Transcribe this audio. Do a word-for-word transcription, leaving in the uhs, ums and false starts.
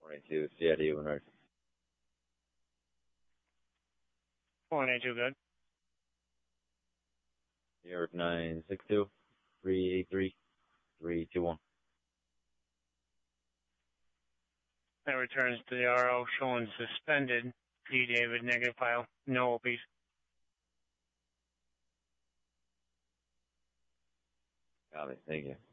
twenty-two, Seattle, one hundred. four ninety-two, good. New York nine six two, three eight three, three two one. That returns to the R O showing suspended. D. David, negative file, no O Ps. Copy, thank you.